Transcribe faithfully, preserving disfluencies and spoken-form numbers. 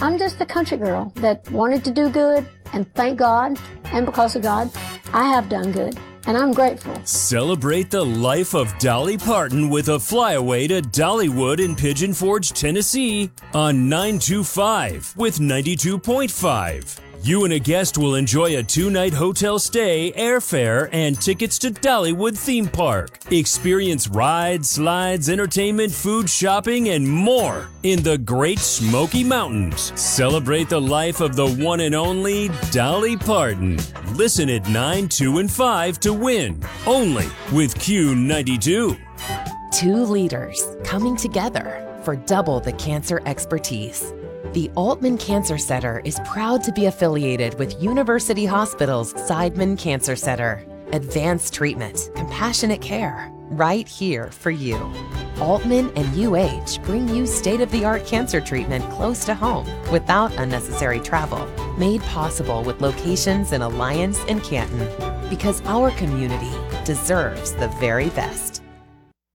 I'm just a country girl that wanted to do good, and thank God, and because of God, I have done good, and I'm grateful. Celebrate the life of Dolly Parton with a flyaway to Dollywood in Pigeon Forge, Tennessee on nine two five with ninety-two point five. You and a guest will enjoy a two-night hotel stay, airfare, and tickets to Dollywood Theme Park. Experience rides, slides, entertainment, food, shopping, and more in the Great Smoky Mountains. Celebrate the life of the one and only Dolly Parton. Listen at nine, two, and five to win. Only with Q ninety-two. Two leaders coming together for double the cancer expertise. The Altman Cancer Center is proud to be affiliated with University Hospital's Seidman Cancer Center. Advanced treatment, compassionate care, right here for you. Altman and U H bring you state-of-the-art cancer treatment close to home without unnecessary travel. Made possible with locations in Alliance and Canton. Because our community deserves the very best.